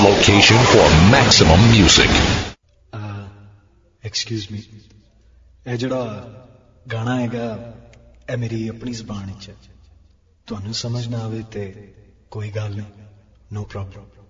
location for maximum music. Excuse me, ਇਹ ਜਿਹੜਾ ਗਾਣਾ ਹੈਗਾ ਇਹ ਮੇਰੀ ਆਪਣੀ ਜ਼ਬਾਨ ਵਿੱਚ ਹੈ, ਤੁਹਾਨੂੰ ਸਮਝ ਨਾ ਆਵੇ ਤੇ ਕੋਈ ਗੱਲ ਨਹੀਂ, no problem.